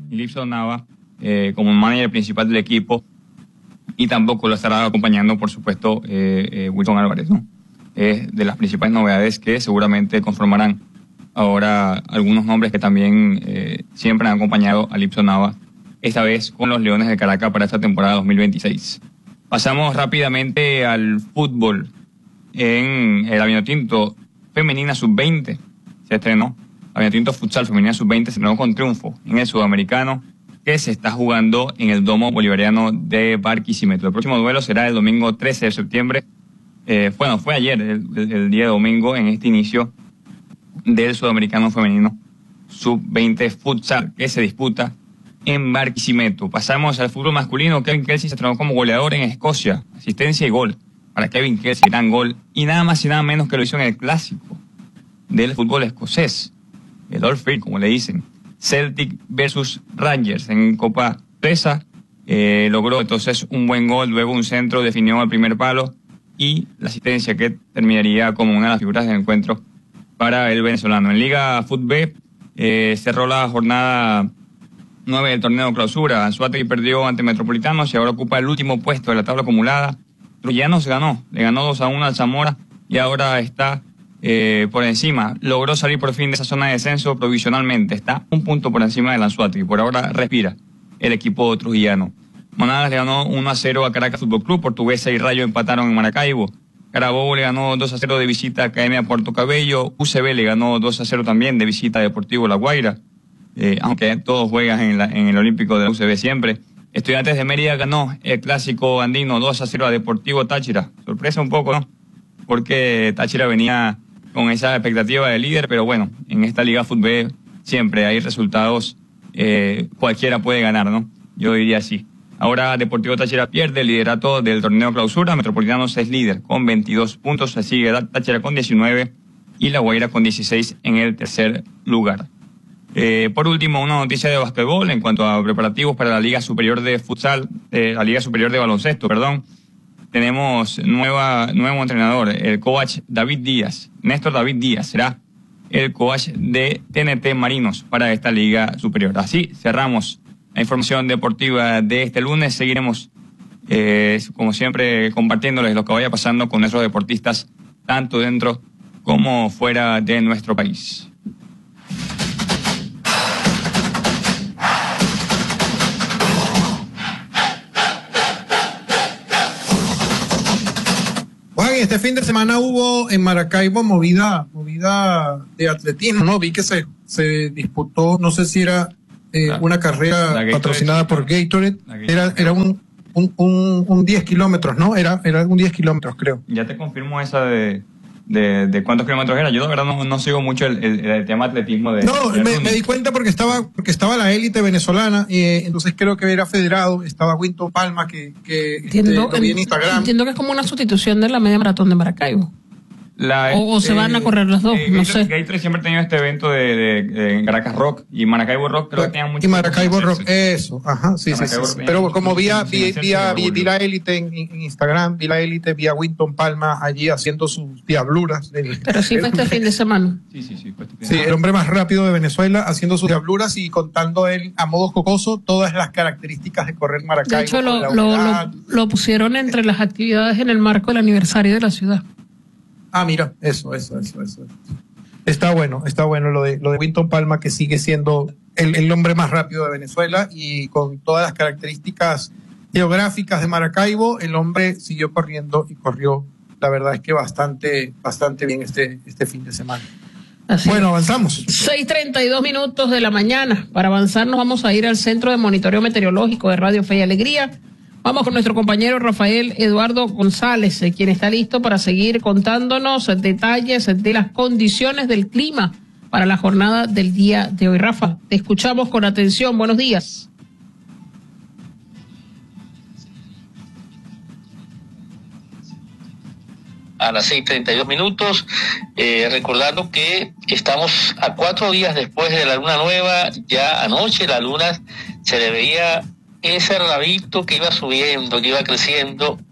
y Lipson Nava como manager principal del equipo, y tampoco lo estará acompañando, por supuesto, Wilson Álvarez, ¿no? De las principales novedades que seguramente conformarán ahora algunos nombres que también siempre han acompañado a Lipson Nava, esta vez con los Leones de Caracas para esta temporada 2026. Pasamos rápidamente al fútbol. En el Vinotinto Femenina Sub-20 se estrenó. La Vinotinto Futsal Femenina Sub-20 se estrenó con triunfo en el Sudamericano, que se está jugando en el Domo Bolivariano de Barquisimeto. El próximo duelo será el domingo 13 de septiembre. Fue ayer, el día de domingo, en este inicio del Sudamericano Femenino Sub-20 Futsal, que se disputa en Barquisimeto. Pasamos al fútbol masculino. Kevin Kelsey se estrenó como goleador en Escocia. Asistencia y gol para Kevin Kelsey, gran gol. Y nada más y nada menos que lo hizo en el clásico del fútbol escocés, el Old Firm, como le dicen. Celtic versus Rangers en Copa Presa. Logró entonces un buen gol, luego un centro, definió el primer palo y la asistencia que terminaría como una de las figuras del encuentro para el venezolano. En Liga Fútbol cerró la jornada 9 del torneo clausura. Anzoátegui perdió ante Metropolitanos y ahora ocupa el último puesto de la tabla acumulada. Trujillanos le ganó 2-1 al Zamora y ahora está por encima. Logró salir por fin de esa zona de descenso provisionalmente. Está un punto por encima del Anzoátegui. Por ahora respira el equipo trujillano. Monagas le ganó 1-0 a Caracas Fútbol Club. Portuguesa y Rayo empataron en Maracaibo. Carabobo le ganó 2-0 de visita a Academia Puerto Cabello. UCB le ganó 2-0 también de visita a Deportivo La Guaira. Aunque todos juegan en el Olímpico de la UCB siempre. Estudiantes de Mérida ganó el clásico andino 2-0 a Deportivo Táchira. Sorpresa un poco, ¿no? Porque Táchira venía con esa expectativa de líder, pero bueno, en esta Liga Fútbol siempre hay resultados, cualquiera puede ganar, ¿no? Yo diría así. Ahora Deportivo Táchira pierde el liderato del torneo clausura. Metropolitanos es líder con 22 puntos, se sigue Táchira con 19 y La Guaira con 16 en el tercer lugar. Por último, una noticia de básquetbol en cuanto a preparativos para la Liga Superior de Futsal, la Liga Superior de Baloncesto, perdón. Tenemos nuevo entrenador, el coach David Díaz. Néstor David Díaz será el coach de TNT Marinos para esta Liga Superior. Así cerramos la información deportiva de este lunes. Seguiremos, como siempre, compartiéndoles lo que vaya pasando con nuestros deportistas, tanto dentro como fuera de nuestro país. Este fin de semana hubo en Maracaibo movida de atletismo, ¿no? Vi que se disputó, no sé si era una carrera patrocinada por Gatorade. Era un 10 kilómetros, ¿no? Era un 10 kilómetros, creo. Ya te confirmo esa de cuántos kilómetros era. Yo de verdad no sigo mucho el tema atletismo de... No, me di cuenta porque estaba la élite venezolana, entonces creo que era federado, estaba Winton Palma, que lo vi en Instagram. Entiendo que es como una sustitución de la media maratón de Maracaibo. O se van a correr las dos, no sé. Gatorade siempre ha tenido este evento de Caracas Rock y Maracaibo Rock, creo que tenían mucho. Y Maracaibo Rock, eso, ajá, sí. Pero como vi la élite en Instagram, vi la élite, vi a Winton Palma allí haciendo sus diabluras. Pero sí fue este fin de semana. Sí, el hombre más rápido de Venezuela haciendo sus diabluras y contando él a modo jocoso todas las características de correr Maracaibo. De hecho, lo pusieron entre las actividades en el marco del aniversario de la ciudad. Ah, mira, eso. Está bueno lo de Winton Palma, que sigue siendo el hombre más rápido de Venezuela y con todas las características geográficas de Maracaibo, el hombre siguió corriendo y corrió, la verdad es que bastante bien este fin de semana. Bueno, avanzamos. 6:32 minutos de la mañana. Para avanzar nos vamos a ir al Centro de Monitoreo Meteorológico de Radio Fe y Alegría. Vamos con nuestro compañero Rafael Eduardo González, quien está listo para seguir contándonos detalles de las condiciones del clima para la jornada del día de hoy. Rafa, te escuchamos con atención. Buenos días. A las 6:32 minutos, recordando que estamos a 4 días después de la luna nueva. Ya anoche la luna se le veía ese rabito que iba subiendo, que iba creciendo